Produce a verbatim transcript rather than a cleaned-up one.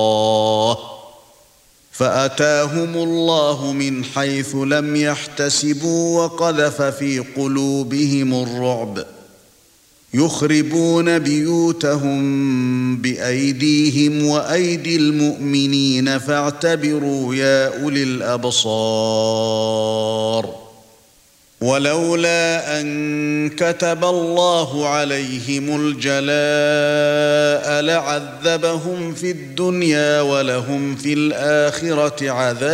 فأتاهم الله من حيث لم يحتسبوا وقذف في قلوبهم الرعب يخربون بيوتهم بأيديهم وأيدي المؤمنين فاعتبروا يا أولي الأبصار ولولا أن كتب الله عليهم الجلاء لعذبهم في الدنيا ولهم في الآخرة عذاب